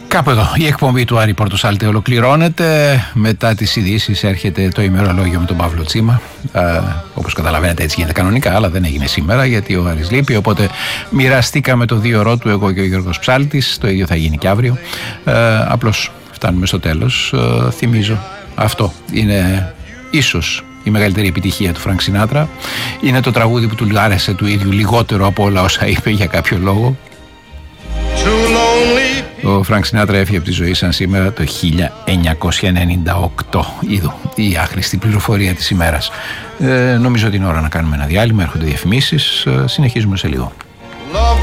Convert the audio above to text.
Κάπου εδώ η εκπομπή του Άρη Πορτοσάλτε ολοκληρώνεται. Μετά τις ειδήσεις έρχεται το ημερολόγιο με τον Παύλο Τσίμα. Όπως καταλαβαίνετε, έτσι γίνεται κανονικά, αλλά δεν έγινε σήμερα γιατί ο Άρης λείπει. Οπότε μοιραστήκαμε το 2ωρό του εγώ και ο Γιώργος Ψάλτης. Το ίδιο θα γίνει και αύριο. Απλώς φτάνουμε στο τέλος. Θυμίζω, αυτό είναι ίσως η μεγαλύτερη επιτυχία του Φρανκ Σινάτρα. Είναι το τραγούδι που του άρεσε του ίδιου λιγότερο από όλα όσα είπε για κάποιο λόγο. Ο Φρανκ Σινάτρα έφυγε από τη ζωή σαν σήμερα το 1998. Είδου η άχρηστη πληροφορία της ημέρας. Νομίζω ότι είναι ώρα να κάνουμε ένα διάλειμμα. Έρχονται διαφημίσεις. Συνεχίζουμε σε λίγο.